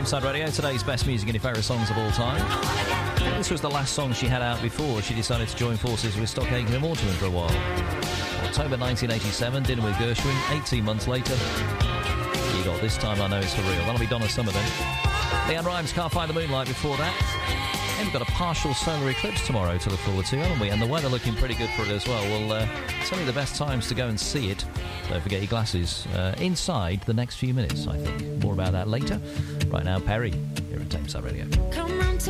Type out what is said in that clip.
Tameside Radio, today's best music and your favourite songs of all time. This was the last song she had out before she decided to join forces with Stockhausen and Waterman for a while. October 1987, Dinner with Gershwin. 18 months later, you got This Time I Know It's For Real. That'll be Donna Summer then. Leanne Rimes, Can't Find the Moonlight before that. And we've got a partial solar eclipse tomorrow to look forward to, haven't we? And the weather looking pretty good for it as well. Well, certainly the best times to go and see it. Don't forget your glasses. Inside the next few minutes, I think. More about that later. Right now, Perry, here at Tameside Radio.